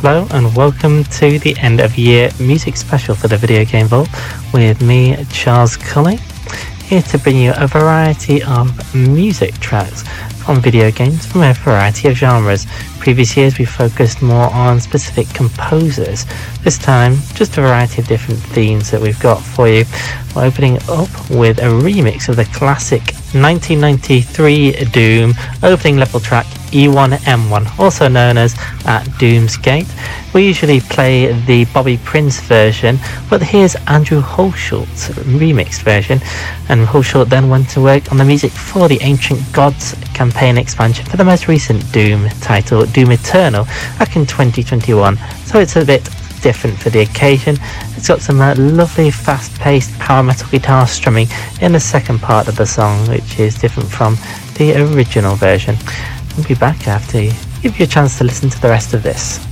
Hello and welcome to the end of year music special for the Video Game Vault with me, Charles Cully, here to bring you a variety of music tracks from video games from a variety of genres. Previous years we focused more on specific composers. This time, just a variety of different themes that we've got for you. We're opening up with a remix of the classic 1993 Doom opening level track E1M1, also known as At Doom's Gate. We usually play the Bobby Prince version, but here's Andrew Hulshott's remixed version, and Hulshott then went to work on the music for the Ancient Gods campaign expansion for the most recent Doom title, Doom Eternal, back in 2021, so it's a bit different for the occasion. It's got some lovely fast-paced power metal guitar strumming in the second part of the song, which is different from the original version. We'll be back after you give you a chance to listen to the rest of this.